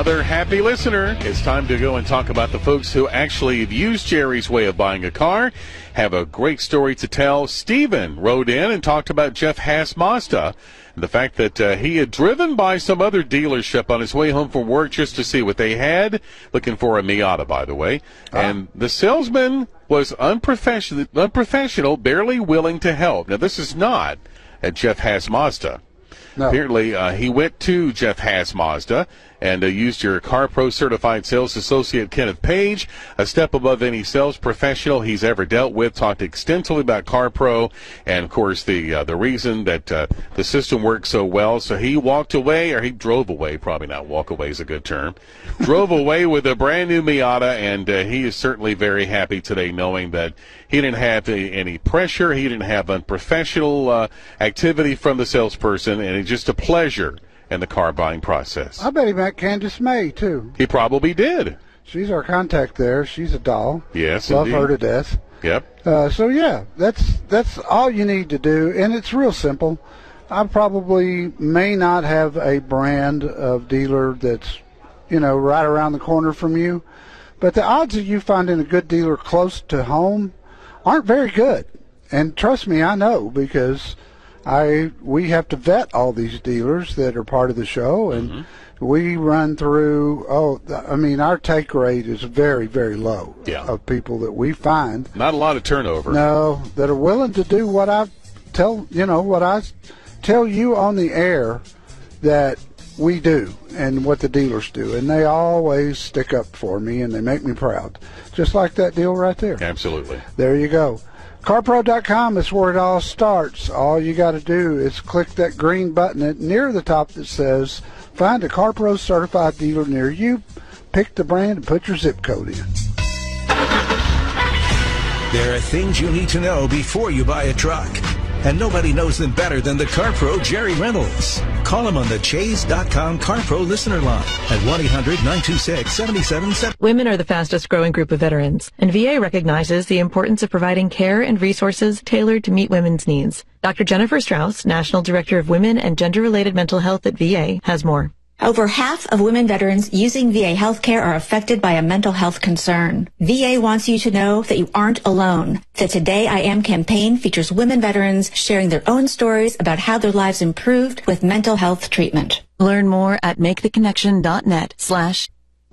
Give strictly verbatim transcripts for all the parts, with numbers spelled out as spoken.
Another happy listener. It's time to go and talk about the folks who actually have used Jerry's way of buying a car. Have a great story to tell. Stephen wrote in and talked about Jeff Haas Mazda. The fact that uh, he had driven by some other dealership on his way home from work just to see what they had, looking for a Miata, by the way. Ah. And the salesman was unprofessional, unprofessional, barely willing to help. Now, this is not at Jeff Haas Mazda. No. Apparently, uh, he went to Jeff Haas Mazda and uh, used your CarPro certified sales associate, Kenneth Page, a step above any sales professional he's ever dealt with, talked extensively about CarPro and, of course, the uh, the reason that uh, the system works so well. So he walked away, or he drove away, probably not walk away is a good term, drove away with a brand-new Miata, and uh, he is certainly very happy today knowing that he didn't have any, any pressure, he didn't have unprofessional uh, activity from the salesperson, and it's just a pleasure in the car buying process. I bet he met Candace May, too. He probably did. She's our contact there. She's a doll. Yes, Love indeed. her to death. Yep. Uh, so, yeah, that's that's all you need to do, and it's real simple. I probably may not have a brand of dealer that's, you know, right around the corner from you, but the odds of you finding a good dealer close to home aren't very good. And trust me, I know, because I we have to vet all these dealers that are part of the show, and mm-hmm. we run through, oh, I mean, our take rate is very, very low yeah. of people that we find. Not a lot of turnover. No, that are willing to do what I tell, you know, what I tell you on the air that we do and what the dealers do. And they always stick up for me, and they make me proud. Just like that deal right there. Absolutely. There you go. CarPro dot com is where it all starts. All you got to do is click that green button at near the top that says find a CarPro certified dealer near you, pick the brand, and put your zip code in. There are things you need to know before you buy a truck, and nobody knows them better than the CarPro Jerry Reynolds. Call him on the Chase dot com CarPro listener line at one eight hundred nine two six seven seven seven. Women are the fastest growing group of veterans, and V A recognizes the importance of providing care and resources tailored to meet women's needs. Doctor Jennifer Strauss, National Director of Women and Gender-Related Mental Health at V A, has more. Over half of women veterans using V A healthcare are affected by a mental health concern. V A wants you to know that you aren't alone. The Today I Am campaign features women veterans sharing their own stories about how their lives improved with mental health treatment. Learn more at maketheconnection.net slash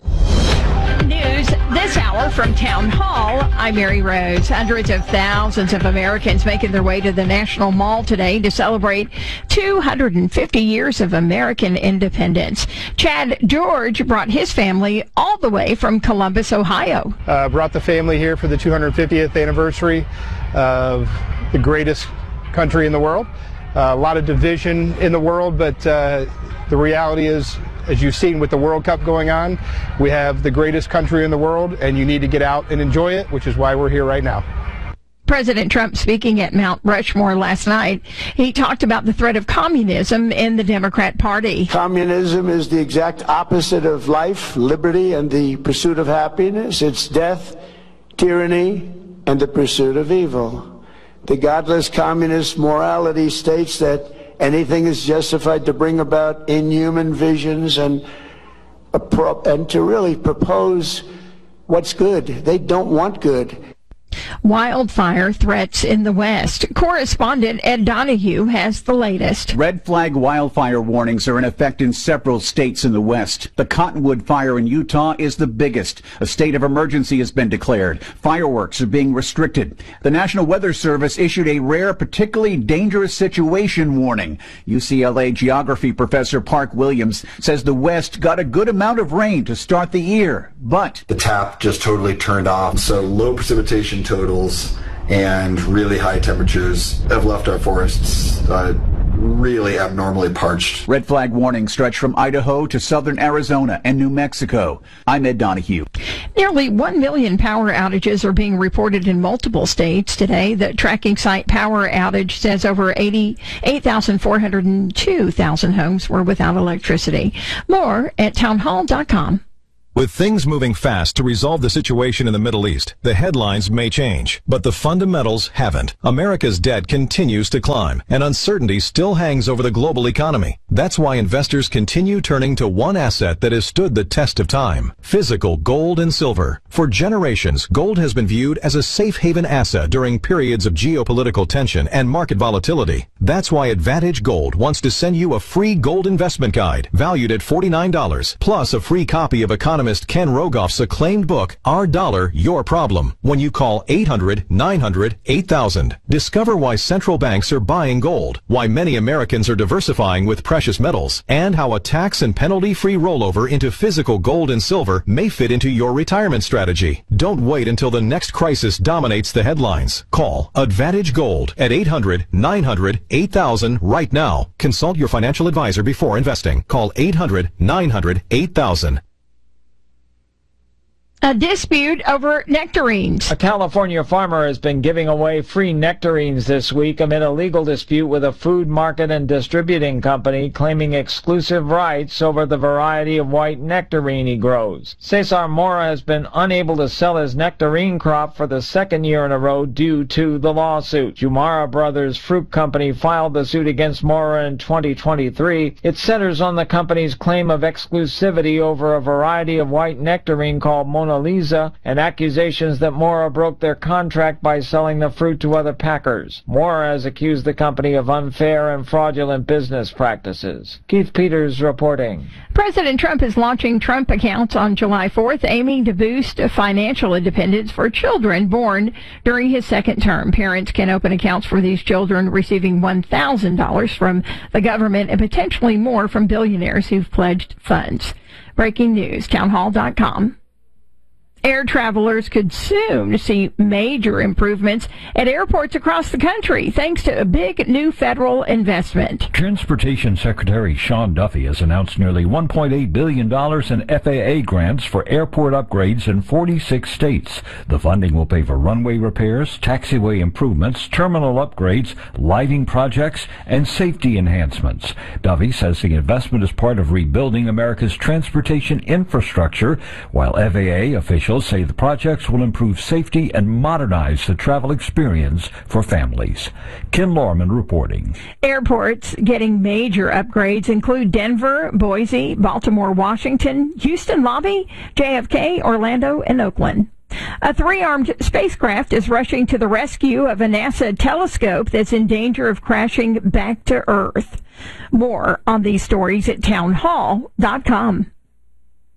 News this hour from Town Hall. I'm Mary Rose. Hundreds of thousands of Americans making their way to the National Mall today to celebrate two hundred fifty years of American independence. Chad George brought his family all the way from Columbus, Ohio. Uh, brought the family here for the two hundred fiftieth anniversary of the greatest country in the world. Uh, a lot of division in the world, but uh, the reality is, as you've seen with the World Cup going on, we have the greatest country in the world, and you need to get out and enjoy it, which is why we're here right now. President Trump speaking at Mount Rushmore last night, he talked about the threat of communism in the Democrat Party. Communism is the exact opposite of life, liberty, and the pursuit of happiness. It's death, tyranny, and the pursuit of evil. The godless communist morality states that anything is justified to bring about inhuman visions and a pro- and to really propose what's good. They don't want good. Wildfire threats in the West. Correspondent Ed Donahue has the latest. Red flag wildfire warnings are in effect in several states in the West. The Cottonwood fire in Utah is the biggest. A state of emergency has been declared. Fireworks are being restricted. The National Weather Service issued a rare, particularly dangerous situation warning. U C L A geography professor Park Williams says the West got a good amount of rain to start the year, but the tap just totally turned off, so low precipitation totals and really high temperatures have left our forests uh, really abnormally parched. Red flag warnings stretch from Idaho to southern Arizona and New Mexico. I'm Ed Donahue. Nearly one million power outages are being reported in multiple states today. The tracking site Power Outage says over eighty-eight thousand four hundred two thousand homes were without electricity. More at townhall dot com. With things moving fast to resolve the situation in the Middle East, the headlines may change, but the fundamentals haven't. America's debt continues to climb, and uncertainty still hangs over the global economy. That's why investors continue turning to one asset that has stood the test of time: physical gold and silver. For generations, gold has been viewed as a safe haven asset during periods of geopolitical tension and market volatility. That's why Advantage Gold wants to send you a free gold investment guide valued at forty-nine dollars, plus a free copy of economist Ken Rogoff's acclaimed book, Our Dollar, Your Problem, when you call eight hundred, nine hundred, eight thousand. Discover why central banks are buying gold, why many Americans are diversifying with precious metals, and how a tax and penalty-free rollover into physical gold and silver may fit into your retirement strategy. Don't wait until the next crisis dominates the headlines. Call Advantage Gold at eight hundred, nine hundred, eight thousand right now. Consult your financial advisor before investing. Call eight hundred, nine hundred, eight thousand. A dispute over nectarines. A California farmer has been giving away free nectarines this week amid a legal dispute with a food market and distributing company claiming exclusive rights over the variety of white nectarine he grows. Cesar Mora has been unable to sell his nectarine crop for the second year in a row due to the lawsuit. Jumara Brothers Fruit Company filed the suit against Mora in twenty twenty-three. It centers on the company's claim of exclusivity over a variety of white nectarine called Mona Lisa, and accusations that Mora broke their contract by selling the fruit to other packers. Mora has accused the company of unfair and fraudulent business practices. Keith Peters reporting. President Trump is launching Trump accounts on July fourth, aiming to boost financial independence for children born during his second term. Parents can open accounts for these children, receiving one thousand dollars from the government and potentially more from billionaires who've pledged funds. Breaking news, townhall dot com. Air travelers could soon see major improvements at airports across the country thanks to a big new federal investment. Transportation Secretary Sean Duffy has announced nearly one point eight billion dollars in F A A grants for airport upgrades in forty-six states. The funding will pay for runway repairs, taxiway improvements, terminal upgrades, lighting projects, and safety enhancements. Duffy says the investment is part of rebuilding America's transportation infrastructure, while F A A officials say the projects will improve safety and modernize the travel experience for families. Ken Lorman reporting. Airports getting major upgrades include Denver, Boise, Baltimore, Washington, Houston Lobby, J F K, Orlando, and Oakland. A three-armed spacecraft is rushing to the rescue of a NASA telescope that's in danger of crashing back to Earth. More on these stories at townhall dot com.